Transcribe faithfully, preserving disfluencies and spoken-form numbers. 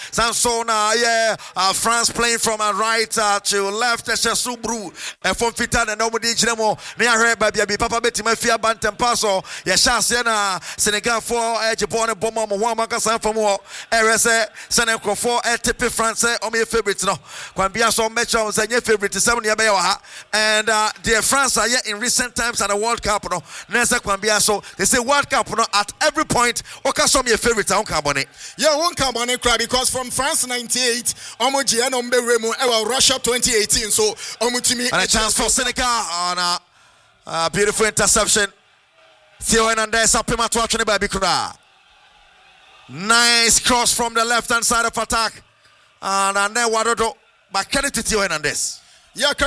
Sansona, yeah, uh, France playing from uh, right uh, to left. Subru, and from Fitan and nobody Jinamo, near her, baby, Papa Betty Mafia Bantam Paso, Yashasiana, Senegal for Jabon, Bomber, Wamaka San for more, R S A, Senegal for a Tipi France, or my favorites, no, Quambia so much on your favorite to seven year and uh, dear France are yet in recent times at the World Cup, no, Nessa Quambia so they say World Cup, no, at every point, okay, some your favorite on Carbonate. Yeah, one Carbonate cry because from France ninety-eight, Omogiano Beremo, Russia twenty eighteen, so Omutimi. And a chance for Senegal on a, a beautiful interception. Theo Hernandez up him at watching the baby Kura. Nice cross from the left hand side of attack. And then Wadodo, but credit to Theo Hernandez. Yeah,